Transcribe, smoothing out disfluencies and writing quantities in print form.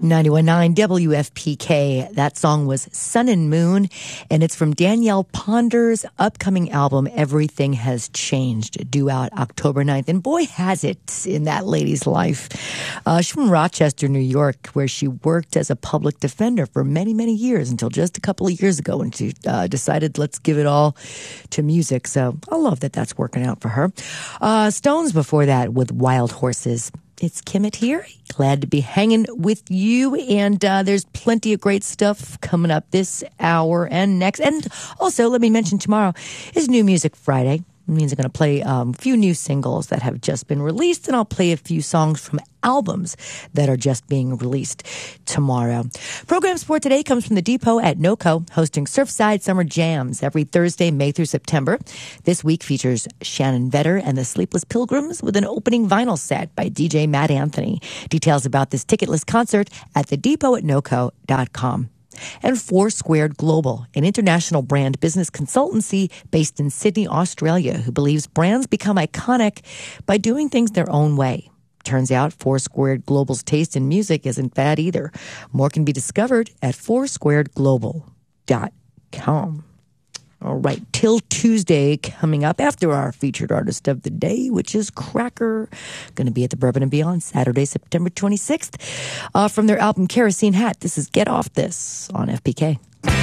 91.9 WFPK. That song was Sun and Moon, and it's from Danielle Ponder's upcoming album, Everything Has Changed, due out October 9th. And boy, has it in that lady's life. She's from Rochester, New York, where she worked as a public defender for many, many years until just a couple of years ago when she decided, let's give it all to music. So I love that that's working out for her. Stones before that with Wild Horses. It's Kimmett here. Glad to be hanging with you. And there's plenty of great stuff coming up this hour and next. And also, let me mention tomorrow is New Music Friday. It means I'm going to play a few new singles that have just been released, and I'll play a few songs from albums that are just being released tomorrow. Programs for today comes from the Depot at NoCo, hosting Surfside Summer Jams every Thursday, May through September. This week features Shannon Vetter and the Sleepless Pilgrims with an opening vinyl set by DJ Matt Anthony. Details about this ticketless concert at thedepot@noco.com. And Four Squared Global, an international brand business consultancy based in Sydney, Australia, who believes brands become iconic by doing things their own way. Turns out Four Squared Global's taste in music isn't bad either. More can be discovered at foursquaredglobal.com. All right, till Tuesday coming up after our featured artist of the day, which is Cracker. Going to be at the Bourbon and Beyond Saturday, September 26th. From their album Kerosene Hat, this is Get Off This on FPK.